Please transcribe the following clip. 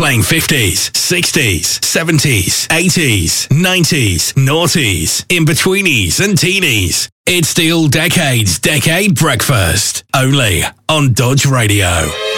Playing 50s, 60s, 70s, 80s, 90s, noughties, in-betweenies and teenies. It's the All Decades Decade Breakfast, only on Dodge Radio.